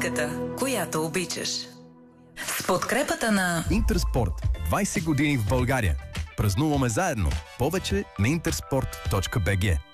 музиката, която обичаш. С подкрепата на Интерспорт. 20 години в България. Празнуваме заедно. Повече на intersport.bg.